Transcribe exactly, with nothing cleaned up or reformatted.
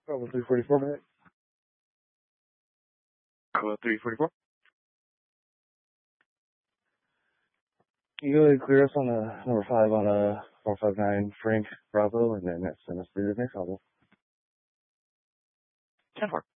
Bravo three forty-four minute. Bravo three forty-four. You go ahead and clear us on uh, number five on uh, four five nine Frank Bravo, and then send us to the next level. ten four.